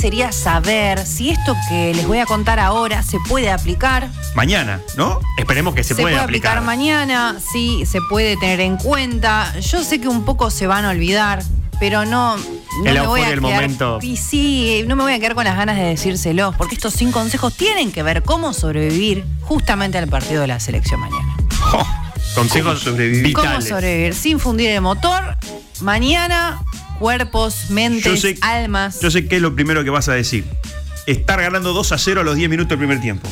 sería saber si esto que les voy a contar ahora se puede aplicar. Mañana, ¿no? Esperemos que se pueda aplicar mañana, sí, se puede tener en cuenta. Yo sé que un poco se van a olvidar, pero no me voy a quedar, momento. Y sí, no me voy a quedar con las ganas de decírselos, porque estos 5 consejos tienen que ver cómo sobrevivir justamente al partido de la selección mañana. Consejos vitales. Cómo sobrevivir sin fundir el motor mañana, cuerpos, mentes, almas. Yo sé qué es lo primero que vas a decir. Estar ganando 2-0 a los 10 minutos del primer tiempo.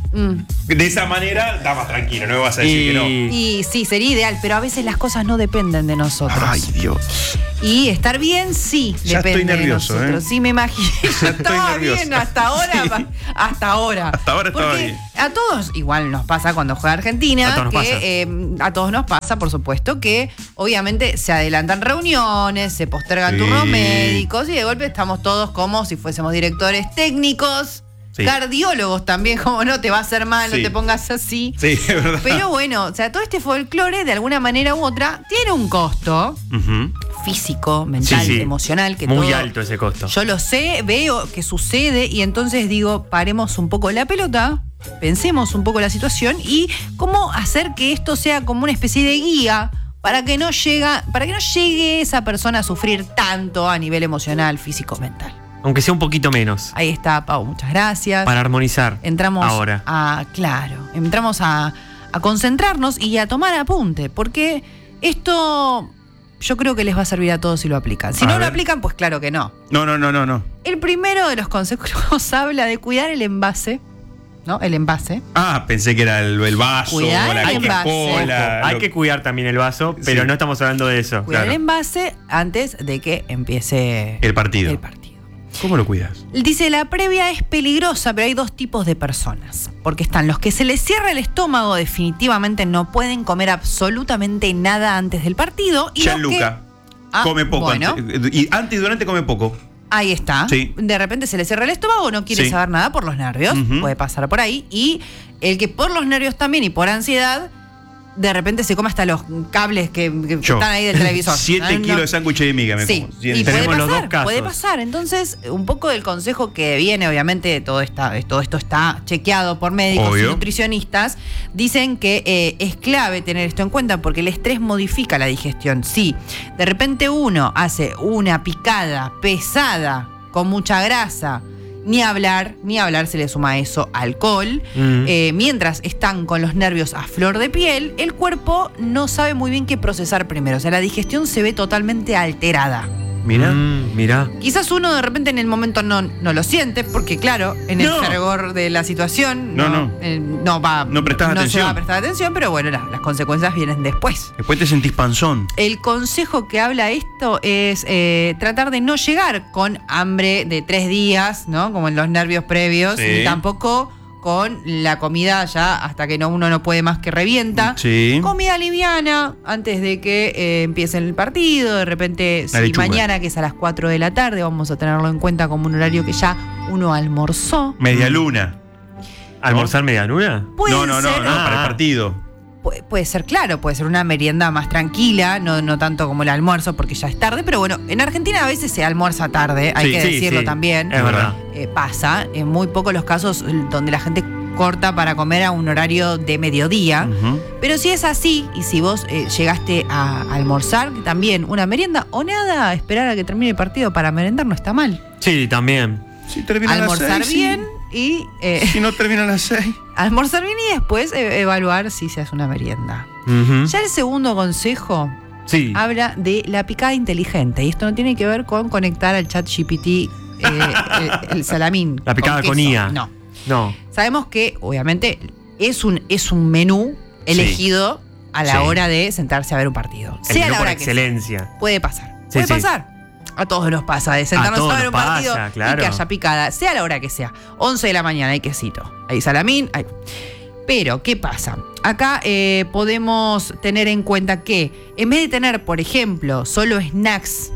De esa manera, está más tranquilo, no me vas a decir que no. Y sí, sería ideal, pero a veces las cosas no dependen de nosotros. Ay, Dios. Y estar bien, sí, ya depende estoy nervioso, de nosotros. Sí, me imagino. Estaba bien hasta ahora. Sí. Hasta ahora. Hasta ahora estaba bien. A todos, igual nos pasa cuando juega Argentina, a todos nos pasa, por supuesto, que obviamente se adelantan reuniones, se postergan turnos médicos y de golpe estamos todos como si fuésemos directores técnicos. Sí. Cardiólogos también, como no te va a hacer mal, no te pongas así. Sí, es verdad. Pero bueno, o sea, todo este folclore, de alguna manera u otra, tiene un costo físico, mental, emocional. Que muy alto ese costo. Yo lo sé, veo que sucede y entonces digo, paremos un poco la pelota, pensemos un poco la situación y cómo hacer que esto sea como una especie de guía para que no llegue esa persona a sufrir tanto a nivel emocional, físico, mental. Aunque sea un poquito menos. Ahí está, Pau, muchas gracias. Para armonizar. Entramos ahora. Entramos a concentrarnos y a tomar apunte, porque esto yo creo que les va a servir a todos si lo aplican. Si no lo aplican, pues claro que no. No. El primero de los consejos habla de cuidar el envase, ¿no? El envase. Ah, pensé que era el vaso, cuidar la Coca-Cola. Hay que cuidar también el vaso, pero no estamos hablando de eso. Cuidar el envase antes de que empiece el partido. ¿Cómo lo cuidas? Dice, la previa es peligrosa, pero hay 2 tipos de personas. Porque están los que se les cierra el estómago, definitivamente no pueden comer absolutamente nada antes del partido. Y Gianluca come poco. Bueno. Y antes y durante come poco. Ahí está. Sí. De repente se le cierra el estómago, no quiere saber nada por los nervios. Puede pasar por ahí. Y el que por los nervios también y por ansiedad, de repente se come hasta los cables que están ahí del televisor. 7 kilos de sándwich de miga me como. Y tenemos los 2 casos. Puede pasar. Entonces, un poco del consejo que viene, obviamente, todo esto está chequeado por médicos y nutricionistas, dicen que es clave tener esto en cuenta porque el estrés modifica la digestión. Si de repente uno hace una picada pesada con mucha grasa, ni hablar se le suma a eso alcohol. Mientras están con los nervios a flor de piel, el cuerpo no sabe muy bien qué procesar primero. O sea, la digestión se ve totalmente alterada. Mira. Quizás uno de repente en el momento no lo siente, porque claro, en el fervor de la situación no va a prestar atención, pero bueno, las consecuencias vienen después. Después te sentís panzón. El consejo que habla esto es tratar de no llegar con hambre de 3 días, ¿no? Como en los nervios previos, ni tampoco con la comida ya hasta que uno no puede más que revienta. Comida liviana antes de que empiece el partido. De repente, si mañana, que es a las 4 de la tarde, vamos a tenerlo en cuenta como un horario que ya uno almorzó. Media luna. ¿Almorzar media luna? No, para el partido. Puede ser, claro, puede ser una merienda más tranquila, no tanto como el almuerzo porque ya es tarde, pero bueno, en Argentina a veces se almuerza tarde, hay que decirlo también. Es verdad. Pasa, en muy pocos los casos donde la gente corta para comer a un horario de mediodía, pero si es así, y si vos llegaste a almorzar, también una merienda o nada, esperar a que termine el partido para merendar no está mal. Sí, también. Si termina almorzar a las 6, bien y... si no termina a las 6. Almorzar bien y después evaluar si se hace una merienda. Ya el segundo consejo habla de la picada inteligente. Y esto no tiene que ver con conectar al chat GPT el salamín. La picada con IA. No. Sabemos que, obviamente, es un menú elegido a la hora de sentarse a ver un partido. Sea la hora excelencia. Sea. Puede pasar. Puede pasar. A todos nos pasa de sentarnos a ver un partido y que haya picada, sea la hora que sea. 11 de la mañana, hay quesito, hay salamín, hay... Pero, ¿qué pasa? Acá podemos tener en cuenta que en vez de tener, por ejemplo, solo snacks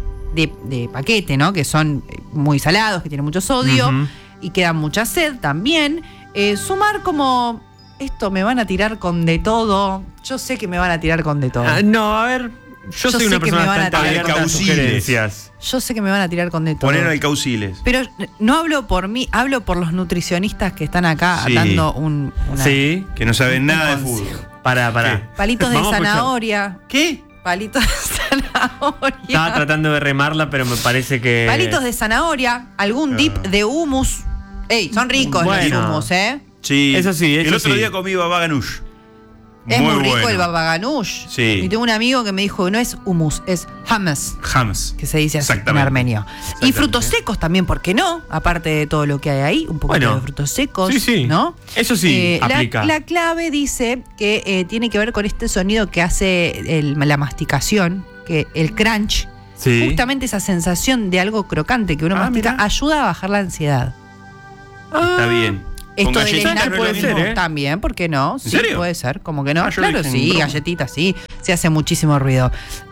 de paquete, ¿no? Que son muy salados, que tienen mucho sodio y que dan mucha sed también, sumar como... Esto me van a tirar con de todo. Yo sé que me van a tirar con de todo. No, a ver... Yo soy una persona bastante abierta a Alcauciles. sugerencias. Yo sé que me van a tirar con de todo. Poner alcauciles. Pero no hablo por mí, hablo por los nutricionistas que están acá Sí. dando Sí. Que no saben nada de consejo. fútbol. Pará. Palitos de Vamos a escuchar. zanahoria. ¿Qué? Palitos de zanahoria. Estaba tratando de remarla, pero me parece que. Palitos de zanahoria, algún dip de hummus. Ey, son ricos Bueno. los hummus, ¿eh? Sí. Eso sí, El eso otro sí. día comí baba ganoush. Es muy rico bueno. el baba ganoush. Sí. Y tengo un amigo que me dijo que no es hummus, es hummus, Hams. que se dice así en Exactamente. armenio. Y Exactamente. frutos secos también, ¿por qué no? Aparte de todo lo que hay ahí, un poquito Bueno. de frutos secos, Sí. ¿no? Eso sí, aplica. La clave dice que tiene que ver con este sonido que hace la masticación, que el crunch, Sí. justamente esa sensación de algo crocante que uno mastica, mirá. ayuda a bajar la ansiedad. Está bien. Esto Con del galletitas snack no es puede lo ser, mismo. ¿eh? también, ¿por qué no? Sí, serio? puede ser, como que no. Ah, yo lo Claro, dije en sí, broma. galletitas, sí, se hace muchísimo ruido.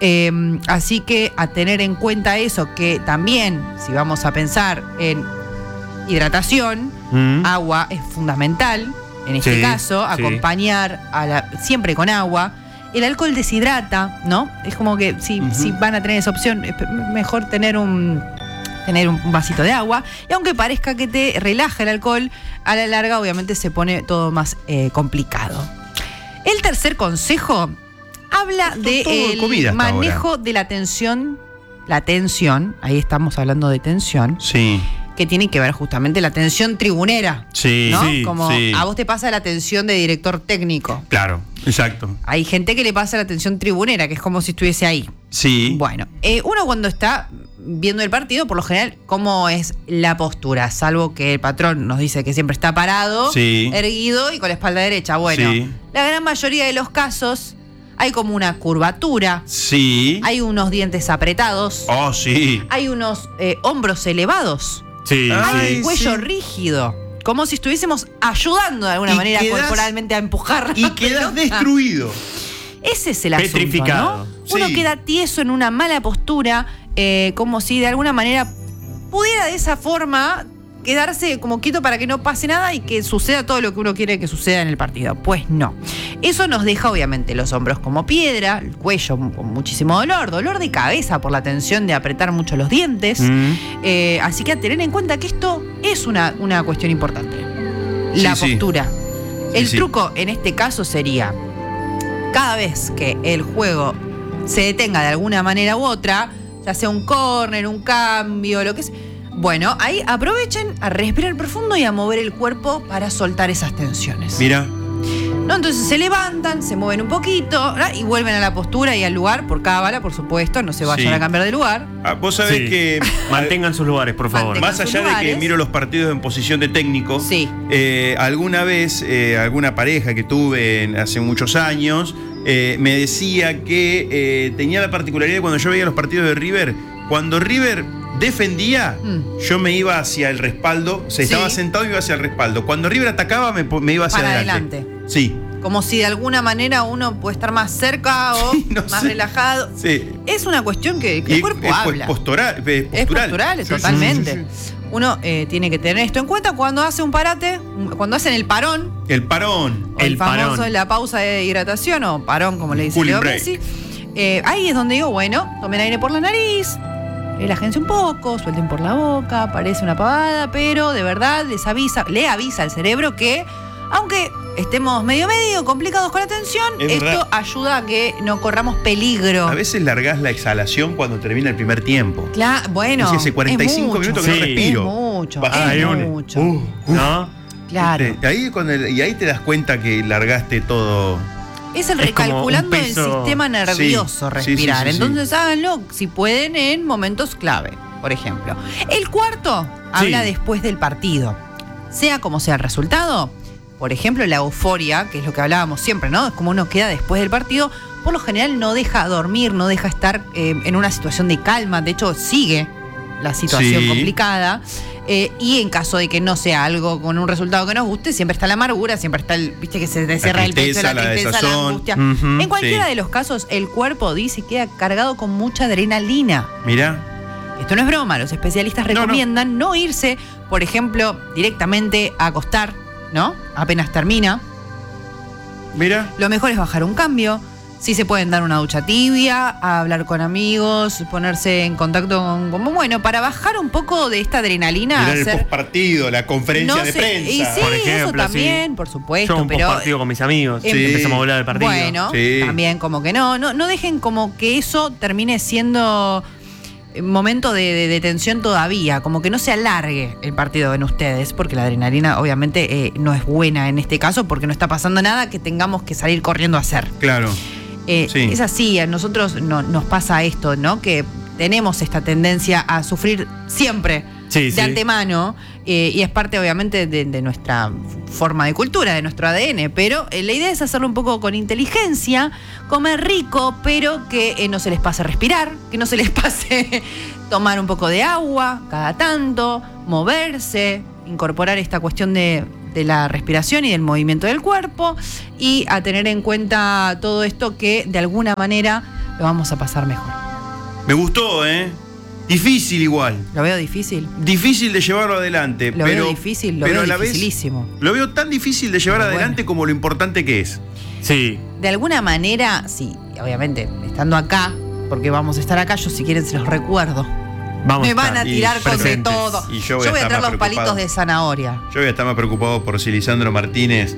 Así que a tener en cuenta eso, que también, si vamos a pensar en hidratación, agua es fundamental, en este Sí, caso, sí. acompañar siempre con agua. El alcohol deshidrata, ¿no? Es como que si van a tener esa opción, es mejor tener un vasito de agua. Y aunque parezca que te relaja el alcohol, a la larga obviamente se pone todo más complicado. El tercer consejo habla Todo de del comida hasta manejo de la tensión. La tensión, ahí estamos hablando de tensión, Sí. que tiene que ver justamente la tensión tribunera. Sí. ¿No? Sí. Como sí. a vos te pasa la tensión de director técnico. Claro. Exacto. Hay gente que le pasa la tensión tribunera, que es como si estuviese ahí. Sí. Bueno, uno cuando está viendo el partido, por lo general, ¿cómo es la postura? Salvo que el patrón nos dice que siempre está parado, Sí. erguido y con la espalda derecha. Bueno, Sí. la gran mayoría de los casos hay como una curvatura, Sí. hay unos dientes apretados, Oh, sí. hay unos hombros elevados, Sí, Ay, hay sí. cuello sí. rígido. Como si estuviésemos ayudando de alguna Y manera quedás- corporalmente a empujar. Y quedas destruido. Ese es el asunto, Petrificado. ¿no? Uno Sí. queda tieso en una mala postura, como si de alguna manera pudiera de esa forma quedarse como quieto para que no pase nada y que suceda todo lo que uno quiere que suceda en el partido. Pues no. Eso nos deja obviamente los hombros como piedra, el cuello con muchísimo dolor de cabeza por la tensión de apretar mucho los dientes. Así que a tener en cuenta que esto es una cuestión importante. La Sí, sí. postura. El sí. truco en este caso sería, cada vez que el juego se detenga de alguna manera u otra, ya sea un córner, un cambio, lo que sea, bueno, ahí aprovechen a respirar profundo y a mover el cuerpo para soltar esas tensiones. Mira. ¿No? Entonces se levantan, se mueven un poquito, ¿no? Y vuelven a la postura y al lugar, por cábala, por supuesto, no se vayan Sí. a cambiar de lugar. Vos sabés Sí. que. Mantengan sus lugares, por favor. Mantengan Más sus allá de que lugares. miro los partidos en posición de técnico, Sí. alguna vez alguna pareja que tuve hace muchos años me decía que tenía la particularidad de cuando yo veía los partidos de River, cuando River defendía, yo me iba hacia el respaldo, estaba sentado y iba hacia el respaldo. Cuando River atacaba, me iba hacia Para adelante. Sí. Como si de alguna manera uno puede estar más cerca o Sí, no más sé. relajado. Sí. Es una cuestión que Y el cuerpo habla. postural. Es postural, Sí, sí, totalmente. sí, sí. Uno tiene que tener esto en cuenta cuando hace un parate, cuando hacen el parón, El parón. o el El famoso parón. la pausa de hidratación o parón, como le dice Cooling Leo break. Messi. Ahí es donde digo, bueno, tomen aire por la nariz, relájense un poco, suelten por la boca, parece una pavada, pero de verdad le avisa al cerebro que, aunque estemos medio complicados con la tensión, Es esto verdad. ayuda a que no corramos peligro. A veces largás la exhalación cuando termina el primer tiempo. Bueno, Es hace 45 es mucho. minutos que no Sí. respiro. Es mucho, Bajá. es Ahí mucho. ¿No? Claro. Ahí y ahí te das cuenta que largaste todo. Es el Es como recalculando un el peso. sistema nervioso Sí, respirar. sí, sí, sí. Entonces háganlo si pueden en momentos clave, por ejemplo. El cuarto habla después del partido. Sea como sea el resultado, por ejemplo, la euforia, que es lo que hablábamos siempre, ¿no? Es como uno queda después del partido, por lo general no deja dormir, no deja estar en una situación de calma. De hecho, sigue la situación Sí. complicada. Y en caso de que no sea algo con un resultado que nos guste, siempre está la amargura, siempre está viste que se te cierra el pecho, tristeza, la la tristeza, la desazón. angustia. Ujú, En cualquiera sí. de los casos, el cuerpo dice queda cargado con mucha adrenalina. Mirá. Esto no es broma, los especialistas No, no. recomiendan no irse, por ejemplo, directamente a acostar, ¿no? Apenas termina. Mirá. Lo mejor es bajar un cambio, Sí se pueden dar una ducha tibia, hablar con amigos, ponerse en contacto como bueno, para bajar un poco de esta adrenalina. Mirar el postpartido, la conferencia de prensa. Y sí, por ejemplo, eso también, por supuesto. Yo un partido con mis amigos, empezamos a hablar del partido. Bueno, también como que no dejen como que eso termine siendo momento de tensión todavía, como que no se alargue el partido en ustedes, porque la adrenalina obviamente no es buena en este caso, porque no está pasando nada que tengamos que salir corriendo a hacer. Claro. Es así, a nosotros nos pasa esto, ¿no? Que tenemos esta tendencia a sufrir siempre de antemano, y es parte obviamente de nuestra forma de cultura, de nuestro ADN, pero la idea es hacerlo un poco con inteligencia, comer rico, pero que no se les pase respirar, que no se les pase tomar un poco de agua cada tanto, moverse, incorporar esta cuestión de la respiración y del movimiento del cuerpo, y a tener en cuenta todo esto, que de alguna manera lo vamos a pasar mejor. Me gustó, Difícil igual. ¿Lo veo difícil? Difícil de llevarlo adelante. Lo veo difícil, lo veo dificilísimo. Lo veo tan difícil de llevar adelante como lo importante que es. Sí. De alguna manera, sí, obviamente, estando acá, porque vamos a estar acá, yo si quieren se los recuerdo. Me van a tirar con de todo. Y yo voy a traer los preocupado. palitos de zanahoria. Yo voy a estar más preocupado por si Lisandro Martínez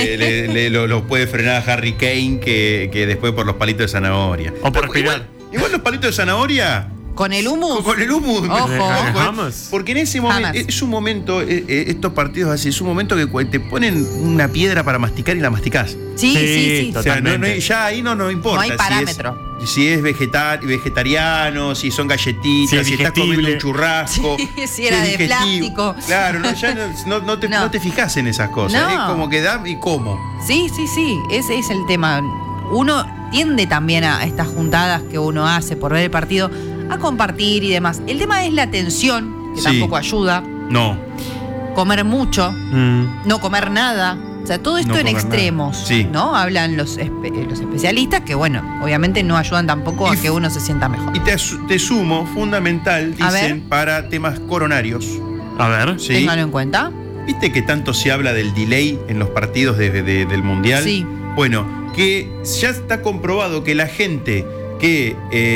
lo puede frenar a Harry Kane que después por los palitos de zanahoria. O por respirar. Igual los palitos de zanahoria. ¿Con el humus? Con el humus. Ojo. Porque en ese momento, es un momento, estos partidos así, es un momento que te ponen una piedra para masticar y la masticás. Sí. O sea, ya ahí no importa. No hay parámetro. Si es vegetariano, si son galletitas, si estás comiendo un churrasco. Si era de plástico. Claro, ya no te fijas en esas cosas. Es como que da y como. Sí. Ese es el tema. Uno tiende también a estas juntadas que uno hace por ver el partido a compartir y demás. El tema es la atención, que tampoco ayuda. No. Comer mucho, no comer nada. O sea, todo esto en extremos, ¿no? Hablan los especialistas que, bueno, obviamente no ayudan tampoco a que uno se sienta mejor. Y te sumo, fundamental, dicen, para temas coronarios. A ver. Téngalo en cuenta. ¿Viste que tanto se habla del delay en los partidos del Mundial? Sí. Bueno, que ya está comprobado que la gente que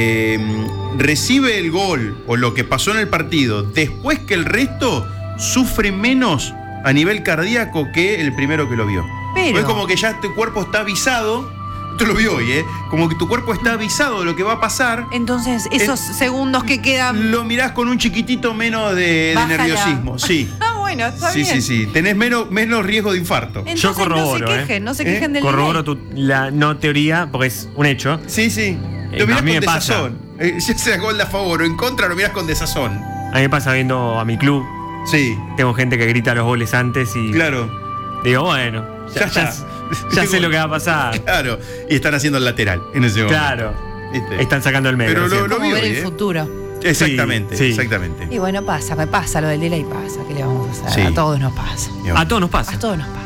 recibe el gol o lo que pasó en el partido después que el resto sufre menos a nivel cardíaco que el primero que lo vio. Pero es como que ya tu cuerpo está avisado. Esto lo vi hoy, como que tu cuerpo está avisado de lo que va a pasar. Entonces, esos segundos que quedan, lo mirás con un chiquitito menos de nerviosismo. Sí. Bueno, está bien. Sí. Tenés menos riesgo de infarto. Entonces, yo corroboro, no se quejen del corroboro la no teoría, porque es un hecho. Sí. Lo mirás con desazón. Ya sea gol a favor o en contra, lo mirás con desazón. A mí me pasa viendo a mi club. Sí. Tengo gente que grita los goles antes y. Claro. Digo, bueno, ya sé lo que va a pasar. Claro. Y están haciendo el lateral en ese momento. Claro. Están sacando el medio. Pero lo vi ver hoy, el futuro. Exactamente, sí. exactamente. Y bueno, me pasa lo del delay pasa. ¿Qué le vamos a hacer? Sí. A todos nos pasa. A todos nos pasa. A todos nos pasa.